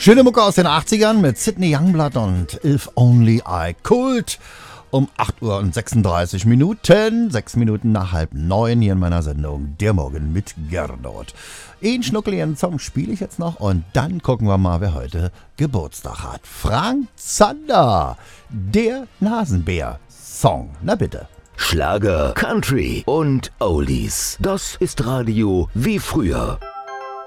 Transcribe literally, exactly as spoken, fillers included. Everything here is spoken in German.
Schöne Mucke aus den achtzigern mit Sidney Youngblood und If Only I Could. Um acht Uhr und sechsunddreißig Minuten, sechs Minuten nach halb neun hier in meiner Sendung Der Morgen mit Gernot. Einen schnuckeligen Song spiele ich jetzt noch und dann gucken wir mal, wer heute Geburtstag hat. Frank Zander, der Nasenbär-Song. Na bitte. Schlager, Country und Oldies. Das ist Radio wie früher.